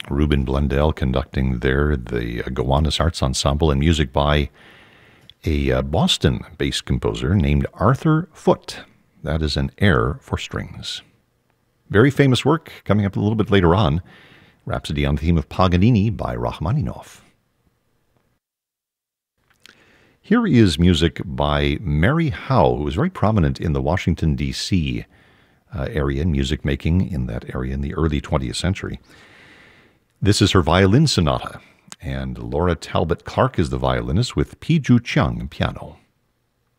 Ruben Blundell conducting there, the Gowanus Arts Ensemble, and music by a Boston-based composer named Arthur Foote. That is an air for strings. Very famous work coming up a little bit later on, Rhapsody on the Theme of Paganini by Rachmaninoff. Here is music by Mary Howe, who was very prominent in the Washington, D.C. Area in music making in that area in the early 20th century. This is her violin sonata, and Laura Talbot Clark is the violinist with Pi Ju Chiang piano.